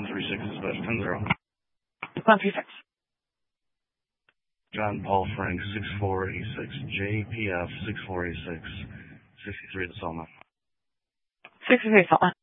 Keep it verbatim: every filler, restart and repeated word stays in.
three six dispatch ten zero. one three six. John Paul Frank six four eight six. J P F six four eight six. sixty-three at Selma. sixty-three Selma.